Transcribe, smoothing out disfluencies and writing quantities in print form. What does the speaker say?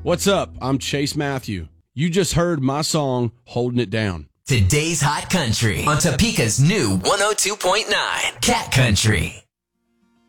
What's up? I'm Chase Matthew. You just heard my song, Holding It Down. Today's Hot Country on Topeka's new 102.9 Cat Country.